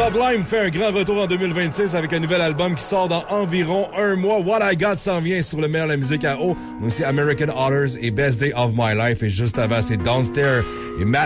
Sublime fait un grand retour en 2026 avec un nouvel album qui sort dans environ un mois. What I Got s'en vient sur le meilleur de la musique à eau. On a aussi American Authors et Best Day of My Life. Et juste avant, c'est Downstairs et Matt